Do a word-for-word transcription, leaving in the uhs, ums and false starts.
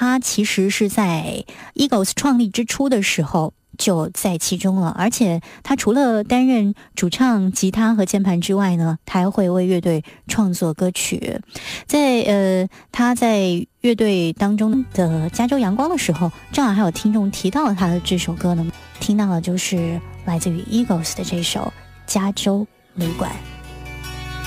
他其实是在 Eagles 创立之初的时候就在其中了，而且他除了担任主唱、吉他和键盘之外呢，他还会为乐队创作歌曲。在呃他在乐队当中的加州阳光的时候，正好还有听众提到了他的这首歌呢，听到的就是来自于 Eagles 的这首加州旅馆。